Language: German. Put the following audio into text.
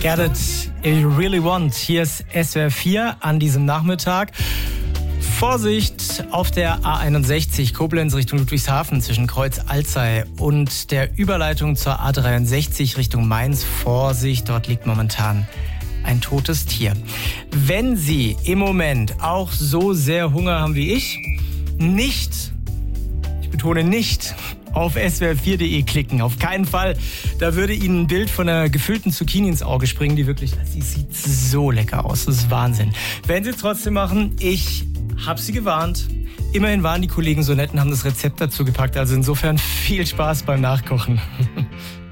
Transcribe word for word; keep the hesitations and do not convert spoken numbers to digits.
Get it, if you really want. Hier ist S W R vier an diesem Nachmittag. Vorsicht auf der A einundsechzig Koblenz Richtung Ludwigshafen zwischen Kreuz-Alzey und der Überleitung zur A dreiundsechzig Richtung Mainz. Vorsicht, dort liegt momentan ein totes Tier. Wenn Sie im Moment auch so sehr Hunger haben wie ich, nicht, ich betone nicht, auf S W R vier punkt de klicken. Auf keinen Fall. Da würde Ihnen ein Bild von einer gefüllten Zucchini ins Auge springen, die wirklich, sie sieht so lecker aus. Das ist Wahnsinn. Wenn Sie es trotzdem machen, ich habe Sie gewarnt. Immerhin waren die Kollegen so nett und haben das Rezept dazu gepackt. Also insofern viel Spaß beim Nachkochen.